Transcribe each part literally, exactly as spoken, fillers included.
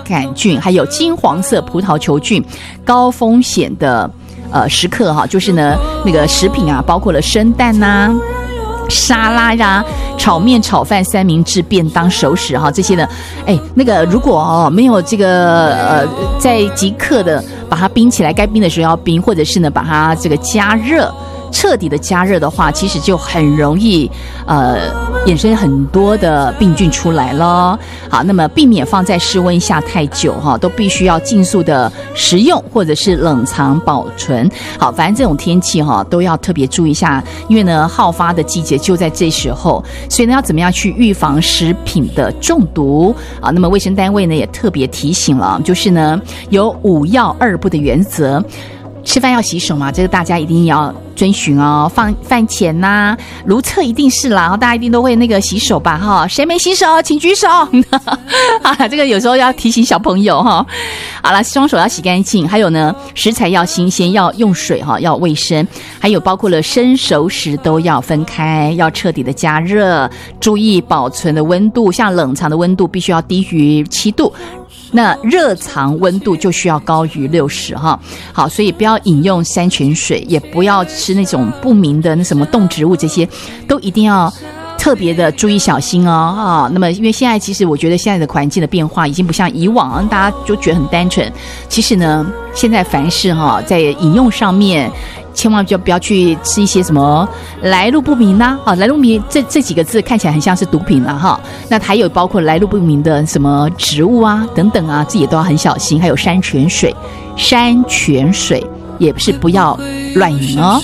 杆菌，还有金黄色葡萄球菌高风险的呃时刻哈，就是呢那个食品啊，包括了生蛋呐、啊、沙拉呀、啊、炒面、炒饭、三明治、便当、熟食哈，这些呢，哎，那个如果哦没有这个呃在即刻的把它冰起来，该冰的时候要冰，或者是呢把它这个加热。彻底的加热的话，其实就很容易呃衍生很多的病菌出来了。好，那么避免放在室温下太久哈，都必须要尽速的食用或者是冷藏保存。好，反正这种天气哈都要特别注意一下，因为呢好发的季节就在这时候，所以呢要怎么样去预防食品的中毒啊？那么卫生单位呢也特别提醒了，就是呢有五要二不的原则。吃饭要洗手嘛，这个大家一定要遵循哦。放饭前呐、啊，如厕一定是啦，大家一定都会那个洗手吧哈。谁没洗手，请举手。好了，这个有时候要提醒小朋友哈。好了，双手要洗干净，还有呢，食材要新鲜，要用水哈，要卫生，还有包括了生熟食都要分开，要彻底的加热，注意保存的温度，像冷藏的温度必须要低于七度。那热藏温度就需要高于六十哈，好，所以不要饮用山泉水，也不要吃那种不明的那什么动植物，这些都一定要特别的注意小心哦啊。那么因为现在其实我觉得现在的环境的变化已经不像以往，大家就觉得很单纯。其实呢，现在凡事哈在饮用上面。千万就不要去吃一些什么来路不明啦、啊，啊，来路不明这这几个字看起来很像是毒品了哈。那还有包括来路不明的什么植物啊等等啊，这也都要很小心。还有山泉水，山泉水也是不要乱饮哦。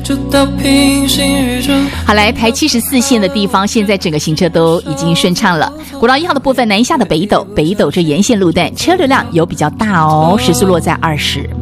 好，来台七十四线的地方，现在整个行车都已经顺畅了。国道一号的部分，南下的北斗，北斗这沿线路段车流量有比较大哦，时速落在二十。